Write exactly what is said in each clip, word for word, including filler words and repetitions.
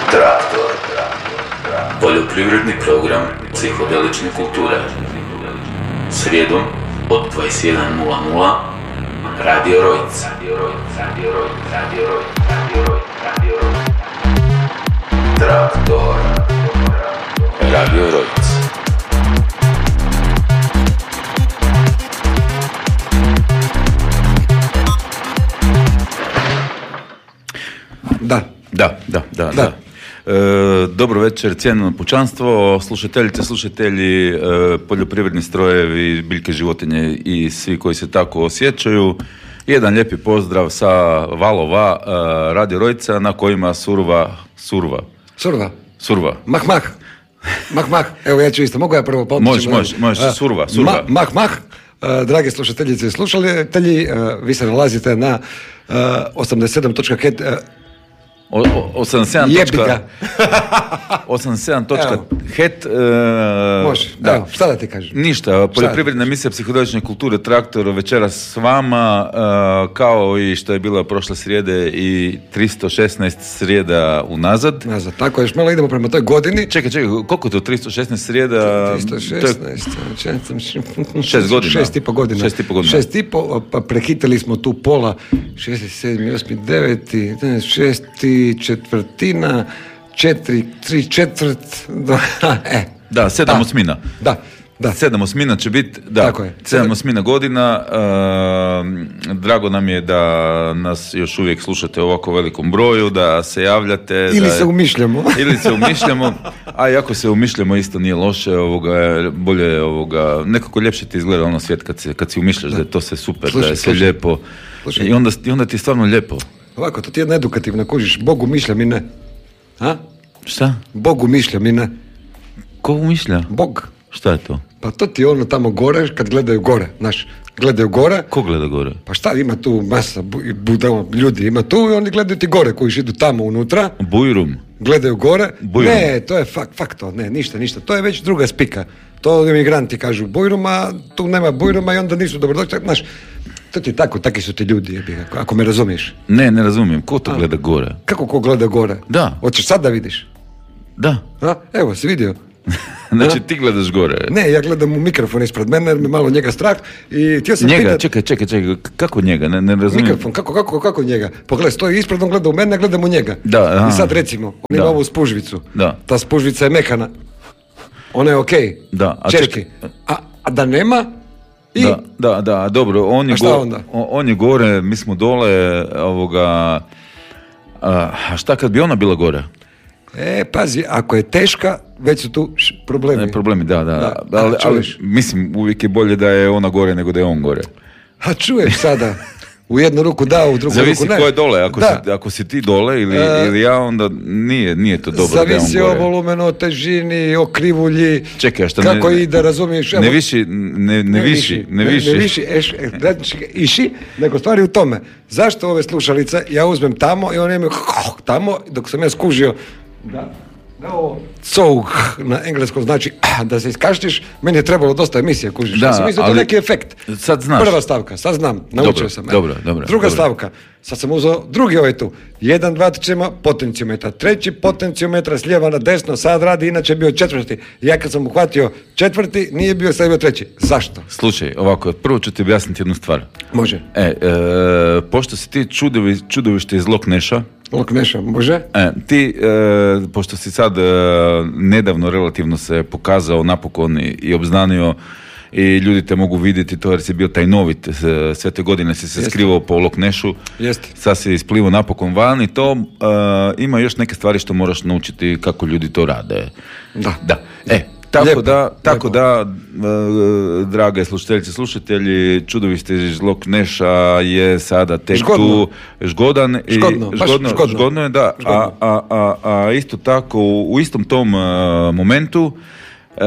Traktor. Poljoprivredni program psihodelične kulture. Srijedom od dvadeset jedan nula nula Radio Rojc. Traktor. Radio Rojc. Da. Da, da, da, da. E, dobro večer, cijenjeno pučanstvo, slušateljice, slušatelji, e, poljoprivredni strojevi, biljke, životinje i svi koji se tako osjećaju. Jedan lijepi pozdrav sa valova e, Radio Rojca na kojima surva, surva. Surva. Surva. Mah, mah. Mah, mah. Evo ja ću isto, mogu ja prvo pomoći? Može, može, može, surva, surva. Ma, mah, mah. Uh, drage slušateljice i slušatelji, uh, vi se nalazite na uh, osamdeset sedam točka het uh, O, o, osamdeset sedam točka het uh, Može, da. Evo, šta da ti kažem? Ništa, poljoprivredna emisija psihodelične kulture Traktor večeras s vama, uh, kao i što je bila prošle srijede i tristo šesnaest srijeda unazad. Nazad, tako još malo idemo prema toj godini. Čekaj, čekaj, koliko je to tristo šesnaest srijeda? tristo šesnaest, šest godina. Šest i po godina. Šest i po godina. Šest i po, pa prehitili smo tu pola, šesti, sedmi, osmi, deveti, šesti, četvrtina, četiri, tri četvrt, dva, e. Da, sedam da. osmina. Da, da. Sedam osmina će biti, da, tako je. sedam osmina godina. Uh, drago nam je da nas još uvijek slušate u ovako velikom broju, da se javljate. Ili da, se umišljamo. Ili se umišljamo, a i ako se umišljamo isto nije loše, ovoga, bolje, ovoga, nekako ljepše ti izgleda ono svijet kad, se, kad si umišljaš da. da je to sve super, slušaj, da je sve slušaj. lijepo. Slušaj. I onda, i onda ti je stvarno lijepo. Ovako, to ti je jedna edukativna, kužiš, Bog umišlja, mi ne. A? Šta? Bog umišlja, mi ne. Ko umišlja? Bog. Šta je to? Pa to ti je ono tamo gore, kad gledaju gore, znaš, gledaju gore. Ko gleda gore? Pa šta, ima tu masa budala, ljudi, ima tu i oni gledaju ti gore, koji idu tamo unutra. Bujrum. Gledaju gore. Bujrum. Ne, to je fakt, fakt to, ne, ništa, ništa, to je već druga spika. To imigranti kažu Bujruma, tu nema Bujruma i onda nisu dobrodošli, znaš. To ti je tako, taki su ti ljudi, jebi, ako, ako me razumiješ. Ne, ne razumijem. Ko to A, gleda gore? Kako ko gleda gore? Da. Hoćeš sad da vidiš? Da. A? Evo, si vidio. Znači ti gledaš gore? Ne, ja gledam u mikrofon ispred mene jer mi malo njega strah i htio sam njega, pitat... čekaj, čekaj, čekaj, kako njega? Ne, ne razumijem. Mikrofon, kako, kako, kako njega? Pogledaj, stoji ispred, on gleda u mene, gledam u njega. Da, aha. I sad recimo, on ima ovu spužvicu. Da. Ta spužvica je mekana. Ona je okej. Okay. Da. A češki. A, a da nema... I... Da, da, da, dobro, on je, a šta go, onda? On, on je gore, mi smo dole, ovoga, a, a šta kad bi ona bila gore? E, pazi, ako je teška, već su tu š, problemi. Ne, problemi, da, da, da. Ali, a, ali, mislim, uvijek je bolje da je ona gore nego da je on gore. A čuješ sada, u jednu ruku da, u drugu zavisi ruku ne. Zavisi ko je dole, ako si, ako si ti dole ili, e, ili ja, onda nije, nije to dobro da je on gore. Zavisi o volumenu, o težini, o krivulji, čekaj, a šta kako ne, ide, razumiješ? Ne viši, ne, ne, ne viši, ne viši. Ne, ne viši, eš, iši, nego stvari u tome. Zašto ove slušalice, ja uzmem tamo i one imaju tamo, dok sam ja skužio da, da ovo coug na engleskom znači da se iskaštiš, meni je trebalo dosta emisija, kužiš. Da, ja sam mislio ali to neki efekt. Sad znaš. Prva stavka, sad znam, naučio dobro, sam. Dobro, dobro, Druga dobro. stavka, sad sam uzeo drugi ovaj tu. Jedan, dva, trećima, potenciometar. Treći potenciometar s lijeva na desno, sad radi, inače je bio četvrti. Ja kad sam uhvatio četvrti, nije bio, sad je bio treći. Zašto? Slušaj, ovako, prvo ću ti objasniti jednu stvar. Može. E, e pošto si ti čudovi, čudovište iz Loch Nesha, Loch Nesha, može? E, ti, e, pošto si sad e, nedavno relativno se pokazao napokon i, i obznanio i ljudi te mogu vidjeti to jer si bio tajnovit, sve te godine si se Jeste. skrivao po Loch Neshu, Jeste. sad si isplivao napokon van i to e, ima još neke stvari što moraš naučiti kako ljudi to rade. Da. Da. E, tako lijepo, da, tako lijepo. da e, drage slušateljice, slušatelji, čudovište iz Loch Nesha je sada tek žgodno. tu žgodan i žgodno, žgodno, žgodno. žgodno je da, a, a, a, a isto tako u, u istom tom uh, momentu uh,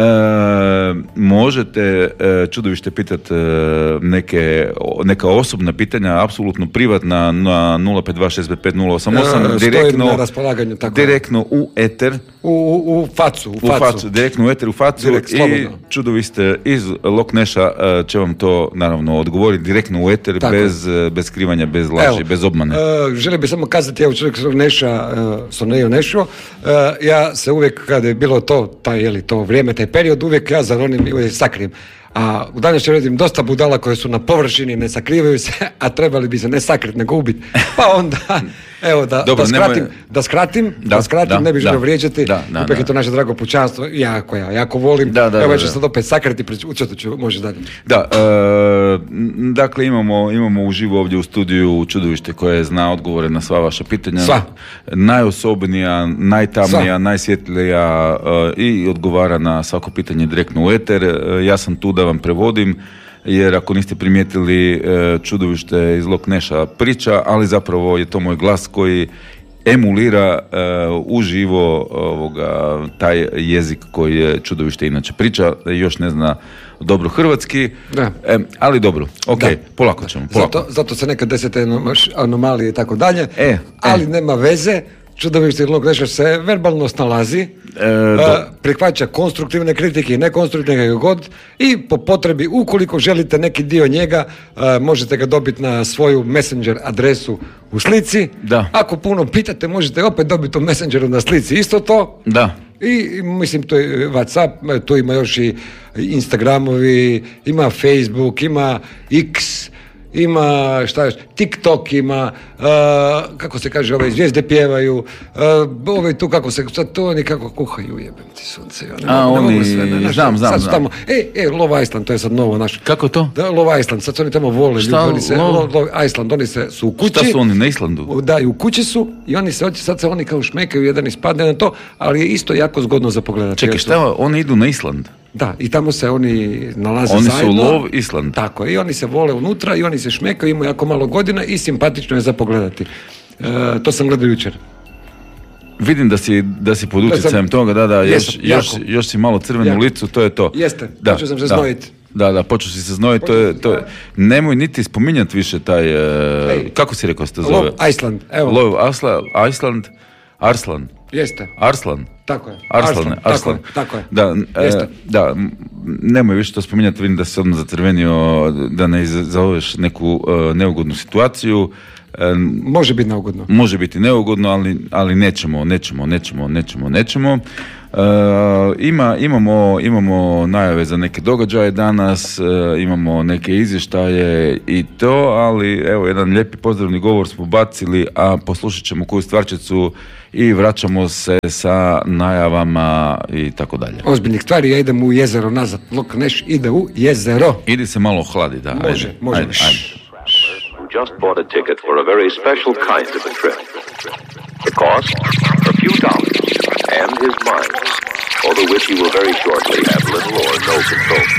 možete uh, čudovište pitati uh, neke, neka osobna pitanja, apsolutno privatna na nula pet dva šest pet nula osam osam, ja, direktno, na raspolaganju, tako direktno u eter. u, u, u facu. U facu, u facu direktno u eter, u facu. Direkt, i slobodno. čudovi ste iz Lokneša će vam to naravno odgovoriti direktno u eter, bez, bez skrivanja, bez laži, evo, bez obmane. Uh, želim bi samo kazati, evo čovjek Neša, uh, Sonejo Nešo, uh, ja se uvijek, kada je bilo to, taj, jeli, to vrijeme, taj period, uvijek ja zaronim i uvijek sakrijem. A u današnjoj vidim dosta budala koje su na površini, ne sakrivaju se, a trebali bi se ne sakriti, nego ubiti. Pa onda, evo, da, Dobro, da skratim, nemoj... da skratim, da, da skratim, da, ne bi želio da, vrijeđati, da, da, ipak da. je to naše drago pučanstvo, jako, ja, jako volim, da, da, evo da, ću da. sad opet sakriti, učetu ću, može dalje. Da, e, dakle imamo, imamo uživo ovdje u studiju čudovište koje zna odgovore na sva vaša pitanja. Sva. Najosobnija, najtamnija, Sva. najsvjetlija e, i odgovara na svako pitanje direktno u eter. E, ja sam tu da vam prevodim, jer ako niste primijetili, e, čudovište iz Lokneša priča, ali zapravo je to moj glas koji emulira uh, uživo ovoga, taj jezik koji je čudovište inače priča, još ne zna dobro hrvatski, e, ali dobro, ok, da. polako ćemo. Polako. Zato, zato se nekad desete anomalije i tako dalje, e, ali e. nema veze, čudovište iz Lokneša se verbalno snalazi, e, uh, prihvaća konstruktivne kritike i nekonstruktivne kako god i po potrebi, ukoliko želite neki dio njega, uh, možete ga dobiti na svoju Messenger adresu u slici. Da. Ako puno pitate, možete opet dobiti u Messengeru na slici isto to. Da. I mislim, to je WhatsApp, tu ima još i Instagramovi, ima Facebook, ima X, ima, šta još, TikTok ima, uh, kako se kaže, ove zvijezde pjevaju, uh, ove tu kako se, sad to oni kako kuhaju, jebem ti sunce. Ja, ne A, mogu, oni, ne mogu sve, ne, naš, znam, znam, sad su znam. tamo, e, e, Love Island, to je sad novo naš. Kako to? Da, Love Island, sad su oni tamo vole, Šta, ljudi, oni se, Love? Love Island, oni se, su u kući. Šta su oni, na Islandu? Da, i u kući su, i oni se, sad se oni kao šmekaju, jedan ispadne na to, ali je isto jako zgodno za pogledati. Čekaj, šta, oni idu na Island? Da, i tamo se oni nalaze oni zajedno. Oni su Love Island. Tako, i oni se vole unutra i oni se šmekaju, imaju jako malo godina i simpatično je za pogledati. E, to sam gledao jučer. Vidim da si, da si pod utjecajem toga, da, da, još, još, još si malo crvenu jako. licu, to je to. Jeste, da, počeo sam se da, znojiti. Da, da, počeo si se znojiti, to je, to je, nemoj niti spominjati više taj, hey. kako si rekao se to zove? Love Island, evo. Love Island, Arslan. Jeste. Arslan. Tako je. Arslan, Arslan. Tako je, tako je. Da, e, da, nemoj više to spominjati, vidim da se odmah zacrvenio, da ne izazoveš neku uh, neugodnu situaciju. E, može biti neugodno. Može biti neugodno, ali, ali nećemo, nećemo, nećemo, nećemo, nećemo. E, ima, imamo, imamo najave za neke događaje danas, e, imamo neke izvještaje i to, ali evo, jedan lijepi pozdravni govor smo bacili, a poslušat ćemo koju stvarčicu i vraćamo se sa najavama i tako dalje. Ozbiljnih stvari, ja idem u jezero nazad. Lokneš ide u jezero. Idi se malo hladi, da. Može, ajde, može. Ajde, ajde. Who just bought a ticket for a very special kind of a trip. The cost, a few dollars, and his mind, over which he will very shortly have little or no control.